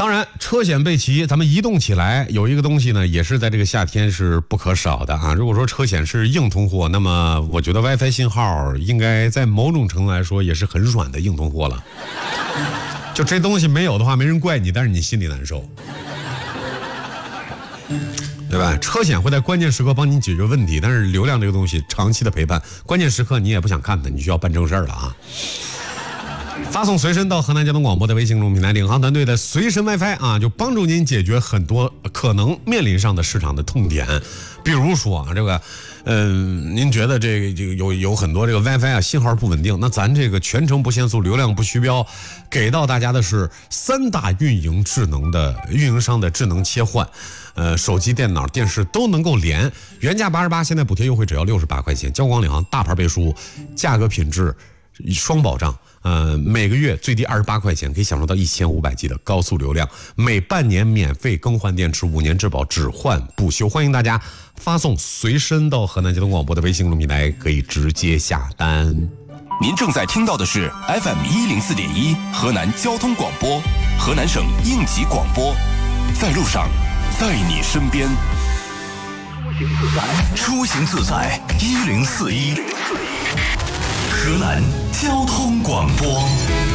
当然，车险备齐，咱们移动起来有一个东西呢，也是在这个夏天是不可少的啊。如果说车险是硬通货，那么我觉得 WiFi 信号应该在某种程度来说也是很软的硬通货了。就这东西没有的话，没人怪你，但是你心里难受，对吧？车险会在关键时刻帮你解决问题，但是流量这个东西长期的陪伴，关键时刻你也不想看它，你需要办正事儿了啊。发送随身到河南交通广播的微信公众平台，领航团队的随身 WiFi 啊，就帮助您解决很多可能面临上的市场的痛点。比如说啊，这个，您觉得这个有很多这个 WiFi 啊信号不稳定，那咱这个全程不限速，流量不虚标，给到大家的是3大运营商的智能切换，手机、电脑、电视都能够连，原价88，现在补贴优惠只要68块钱，交广领航大牌背书，价格品质双保障。每个月最低28块钱，可以享受到1500G 的高速流量，每半年免费更换电池，5年质保，只换不修。欢迎大家发送随身到河南交通广播的微信公众平台，可以直接下单。 您正在听到的是 FM104.1 河南交通广播，河南省应急广播，在路上，在你身边。出行自在1041，河南交通广播。